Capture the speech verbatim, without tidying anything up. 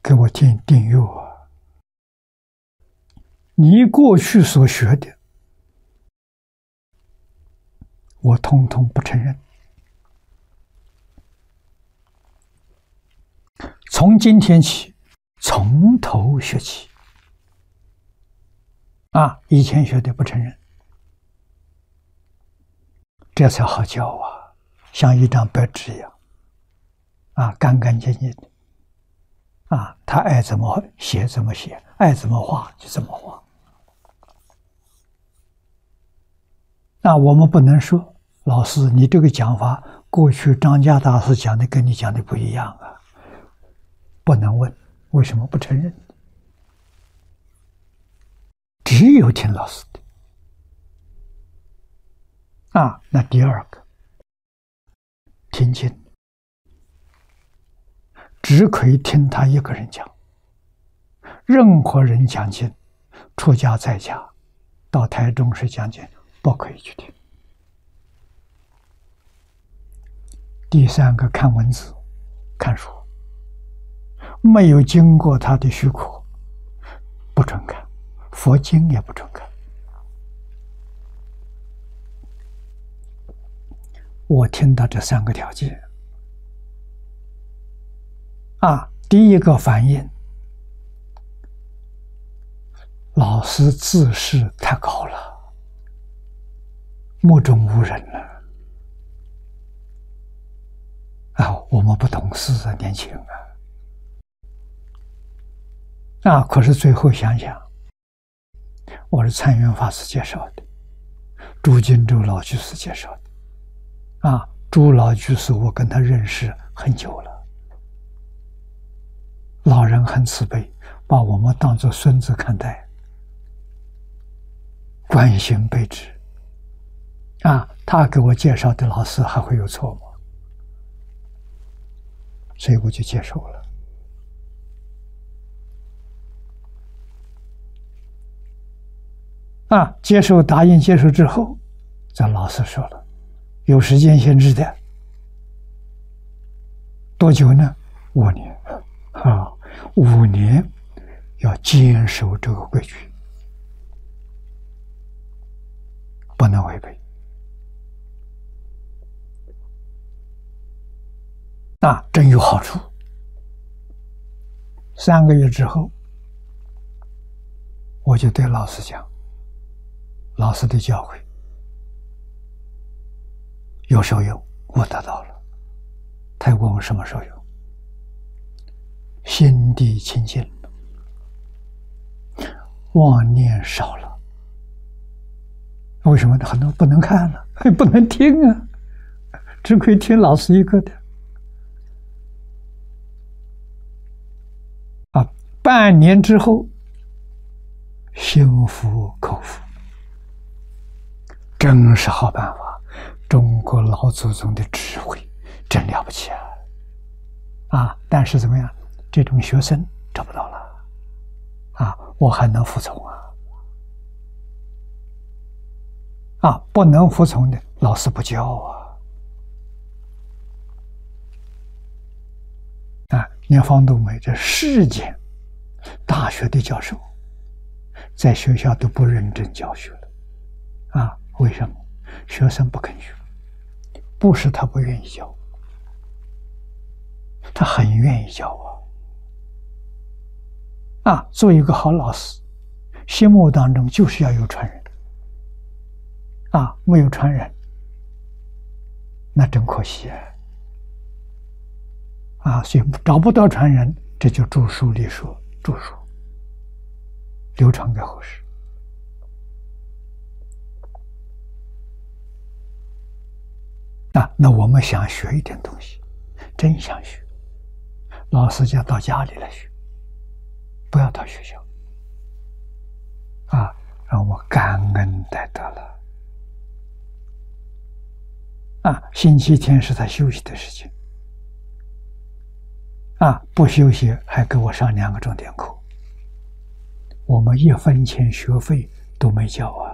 给我订订阅啊！你过去所学的，我通通不承认。从今天起，从头学起。啊，以前学的不承认，这才好教啊，像一张白纸一样，啊，干干净净的。啊，他爱怎么写怎么写，爱怎么画就怎么画。那我们不能说，老师，你这个讲法，过去张家大师讲的跟你讲的不一样啊。不能问，为什么不承认？只有听老师的。啊，那第二个，听经。只可以听他一个人讲，任何人讲经，出家在家，到台中市讲经，不可以去听。第三个，看文字，看书，没有经过他的许可，不准看，佛经也不准看。我听到这三个条件。啊，第一个反应，老师自视太高了，目中无人了。啊，我们不懂事啊，年轻啊。啊，可是最后想想，我是参云法师介绍的，朱金洲老居士介绍的。啊，朱老居士我跟他认识很久了。老人很慈悲，把我们当作孙子看待，关心备至。啊，他给我介绍的老师还会有错吗？所以我就接受了。啊，接受答应接受之后，这老师说了，有时间限制的，多久呢？五年。啊，五年要坚守这个规矩，不能违背。啊，真有好处。三个月之后，我就对老师讲，老师的教诲有受用，我得到了。他问我什么受用？心地清净了，妄念少了。为什么很多不能看了，不能听啊？只可以听老师一个的。啊，半年之后，心服口服，真是好办法。中国老祖宗的智慧真了不起啊！啊，但是怎么样？这种学生找不到了，啊，我还能服从啊？啊，不能服从的，老师不教啊！啊，连方东梅这世间大学的教授，在学校都不认真教学了，啊，为什么？学生不肯学，不是他不愿意教，他很愿意教啊。啊，做一个好老师，心目当中就是要有传人。啊，没有传人，那真可惜啊！啊，所以找不到传人，这就著书立说，著书流传给后世。啊，那我们想学一点东西，真想学，老师就要到家里来学。不要到学校，啊，让我感恩戴德了。啊，星期天是他休息的事情，啊，不休息还给我上两个钟点课，我们一分钱学费都没交啊。